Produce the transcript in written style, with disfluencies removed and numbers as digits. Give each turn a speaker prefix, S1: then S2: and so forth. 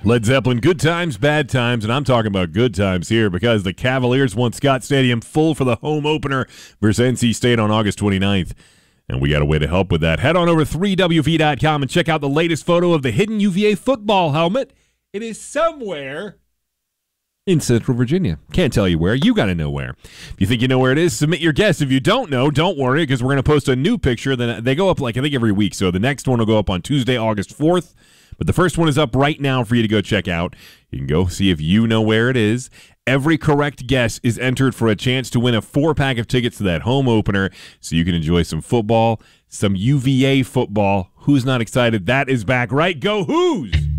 S1: Led Zeppelin, good times, bad times, and I'm talking about good times here because the Cavaliers want Scott Stadium full for the home opener versus NC State on August 29th. And we got a way to help with that. Head on over to 3WV.com and check out the latest photo of the hidden UVA football helmet. It is somewhere in Central Virginia. Can't tell you where. You got to know where. If you think you know where it is, submit your guess. If you don't know, don't worry, because we're going to post a new picture. Then they go up, I think, every week. So the next one will go up on Tuesday, August 4th. But the first one is up right now for you to go check out. You can go see if you know where it is. Every correct guess is entered for a chance to win a 4-pack of tickets to that home opener so you can enjoy some football, some UVA football. Who's not excited? That is back, right? Go Who's!